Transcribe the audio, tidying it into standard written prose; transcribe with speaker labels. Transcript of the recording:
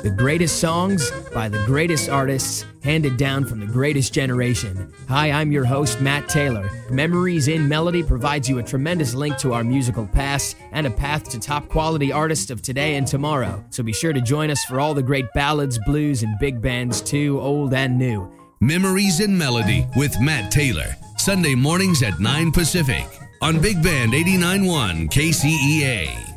Speaker 1: The greatest songs by the greatest artists, handed down from the greatest generation. Hi, I'm your host, Matt Taylor. Memories in Melody provides you a tremendous link to our musical past and a path to top quality artists of today and tomorrow. So be sure to join us for all the great ballads, blues, and big bands too, old and new.
Speaker 2: Memories in Melody with Matt Taylor. Sunday mornings at 9 Pacific on Big Band 89.1 KCEA.